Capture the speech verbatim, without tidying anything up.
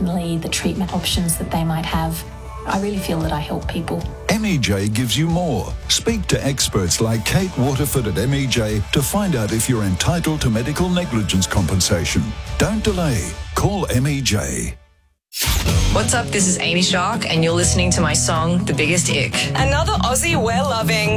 personally, the treatment options that they might have. I really feel that I help people. M E J gives you more. Speak to experts like Kate Waterford at M E J to find out if you're entitled to medical negligence compensation. Don't delay. Call M E J. What's up? This is Amy Shark, and you're listening to my song, The Biggest Ick. Another Aussie we're loving.